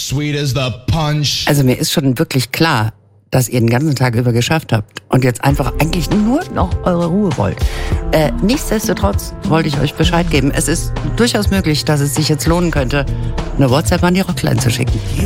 sweet as the punch. Also mir ist schon wirklich klar, dass ihr den ganzen Tag über geschafft habt und jetzt einfach eigentlich nur noch eure Ruhe wollt. Nichtsdestotrotz wollte ich euch Bescheid geben. Es ist durchaus möglich, dass es sich jetzt lohnen könnte, eine WhatsApp an die Rockline zu schicken.